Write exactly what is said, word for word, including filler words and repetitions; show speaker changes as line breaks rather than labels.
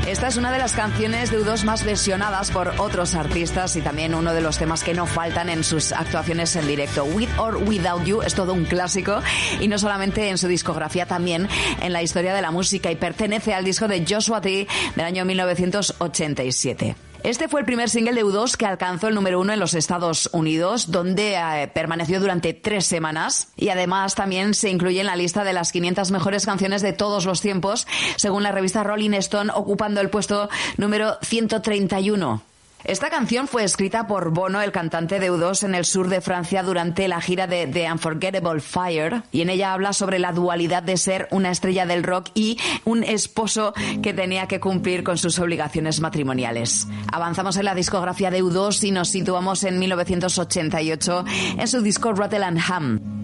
Esta es una de las canciones de U dos más versionadas por otros artistas y también uno de los temas que no faltan en sus actuaciones en directo. With or Without You es todo un clásico y no solamente en su discografía, también en la historia de la música, y pertenece al disco de Joshua Tree del año mil novecientos ochenta y siete. Este fue el primer single de U dos que alcanzó el número uno en los Estados Unidos, donde eh, permaneció durante tres semanas, y además también se incluye en la lista de las quinientas mejores canciones de todos los tiempos, según la revista Rolling Stone, ocupando el puesto número ciento treinta y uno. Esta canción fue escrita por Bono, el cantante de U dos, en el sur de Francia durante la gira de The Unforgettable Fire, y en ella habla sobre la dualidad de ser una estrella del rock y un esposo que tenía que cumplir con sus obligaciones matrimoniales. Avanzamos en la discografía de U dos y nos situamos en mil novecientos ochenta y ocho en su disco Rattle and Hum.